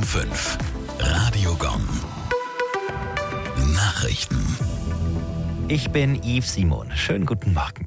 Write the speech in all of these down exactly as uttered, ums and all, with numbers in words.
fünf. Radio Gong. Nachrichten. Ich bin Yves Simon. Schönen guten Morgen.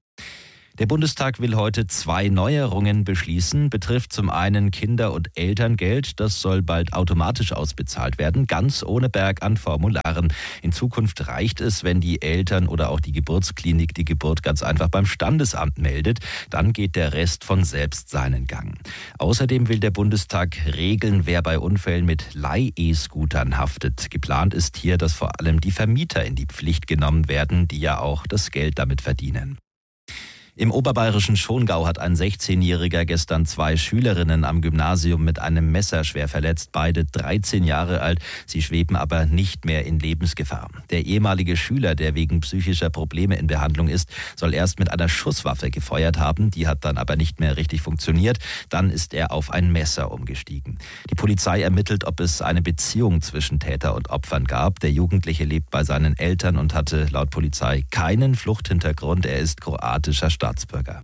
Der Bundestag will heute zwei Neuerungen beschließen. Betrifft zum einen Kinder- und Elterngeld. Das soll bald automatisch ausbezahlt werden, ganz ohne Berg an Formularen. In Zukunft reicht es, wenn die Eltern oder auch die Geburtsklinik die Geburt ganz einfach beim Standesamt meldet. Dann geht der Rest von selbst seinen Gang. Außerdem will der Bundestag regeln, wer bei Unfällen mit Leih-E-Scootern haftet. Geplant ist hier, dass vor allem die Vermieter in die Pflicht genommen werden, die ja auch das Geld damit verdienen. Im oberbayerischen Schongau hat ein sechzehnjähriger gestern zwei Schülerinnen am Gymnasium mit einem Messer schwer verletzt. Beide dreizehn Jahre alt. Sie schweben aber nicht mehr in Lebensgefahr. Der ehemalige Schüler, der wegen psychischer Probleme in Behandlung ist, soll erst mit einer Schusswaffe gefeuert haben. Die hat dann aber nicht mehr richtig funktioniert. Dann ist er auf ein Messer umgestiegen. Die Polizei ermittelt, ob es eine Beziehung zwischen Täter und Opfern gab. Der Jugendliche lebt bei seinen Eltern und hatte laut Polizei keinen Fluchthintergrund. Er ist kroatischer Staatsbürger. Staatsbürger.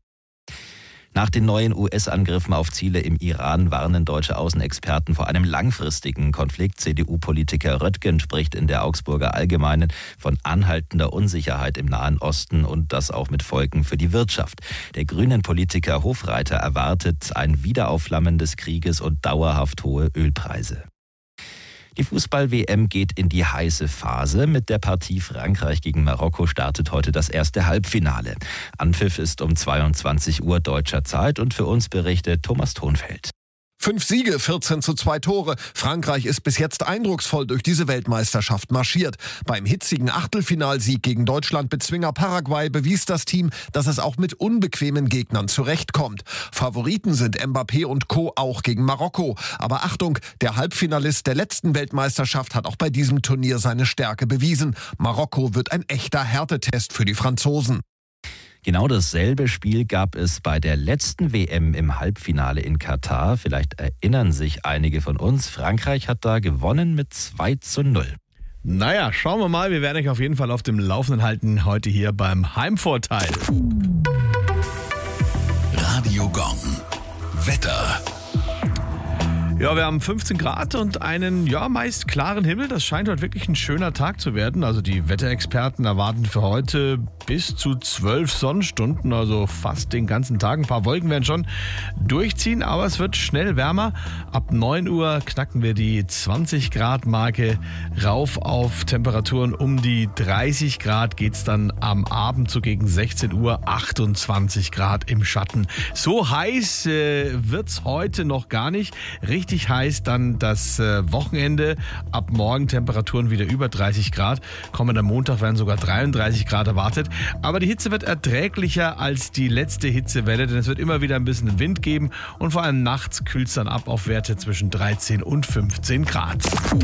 Nach den neuen U S-Angriffen auf Ziele im Iran warnen deutsche Außenexperten vor einem langfristigen Konflikt. C D U-Politiker Röttgen spricht in der Augsburger Allgemeinen von anhaltender Unsicherheit im Nahen Osten und das auch mit Folgen für die Wirtschaft. Der Grünen-Politiker Hofreiter erwartet ein Wiederaufflammen des Krieges und dauerhaft hohe Ölpreise. Die Fußball-W M geht in die heiße Phase. Mit der Partie Frankreich gegen Marokko startet heute das erste Halbfinale. Anpfiff ist um zweiundzwanzig Uhr deutscher Zeit und für uns berichtet Thomas Thonfeld. Fünf Siege, vierzehn zu zwei Tore. Frankreich ist bis jetzt eindrucksvoll durch diese Weltmeisterschaft marschiert. Beim hitzigen Achtelfinalsieg gegen Deutschland-Bezwinger Paraguay bewies das Team, dass es auch mit unbequemen Gegnern zurechtkommt. Favoriten sind Mbappé und Co. auch gegen Marokko. Aber Achtung, der Halbfinalist der letzten Weltmeisterschaft hat auch bei diesem Turnier seine Stärke bewiesen. Marokko wird ein echter Härtetest für die Franzosen. Genau dasselbe Spiel gab es bei der letzten W M im Halbfinale in Katar. Vielleicht erinnern sich einige von uns. Frankreich hat da gewonnen mit zwei zu null. Naja, schauen wir mal. Wir werden euch auf jeden Fall auf dem Laufenden halten. Heute hier beim Heimvorteil. Radio Gong. Wetter. Ja, wir haben fünfzehn Grad und einen, ja, meist klaren Himmel. Das scheint heute wirklich ein schöner Tag zu werden. Also die Wetterexperten erwarten für heute bis zu zwölf Sonnenstunden, also fast den ganzen Tag. Ein paar Wolken werden schon durchziehen, aber es wird schnell wärmer. Ab neun Uhr knacken wir die zwanzig Grad Marke rauf auf Temperaturen um die dreißig Grad. Geht's dann am Abend so gegen sechzehn Uhr achtundzwanzig Grad im Schatten. So heiß äh, wird's heute noch gar nicht. Richtig Richtig heiß dann das äh, Wochenende. Ab morgen Temperaturen wieder über dreißig Grad. Kommender Montag werden sogar dreiunddreißig Grad erwartet. Aber die Hitze wird erträglicher als die letzte Hitzewelle, denn es wird immer wieder ein bisschen Wind geben. Und vor allem nachts kühlt es dann ab auf Werte zwischen dreizehn und fünfzehn Grad.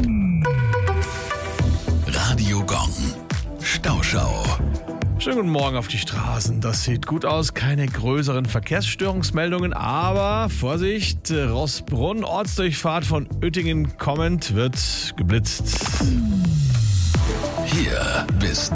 Radio Gong. Stauschau. Schönen guten Morgen auf die Straßen. Das sieht gut aus. Keine größeren Verkehrsstörungsmeldungen, aber Vorsicht, Rossbrunn, Ortsdurchfahrt von Uettingen kommend, wird geblitzt. Hier bist